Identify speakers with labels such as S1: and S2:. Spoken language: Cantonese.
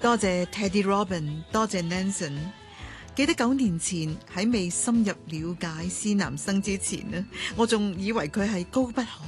S1: 多謝 Teddy Robin， 多謝 Nanson。記得9年前喺未深入了解施南生之前呢，我仲以為佢係高不可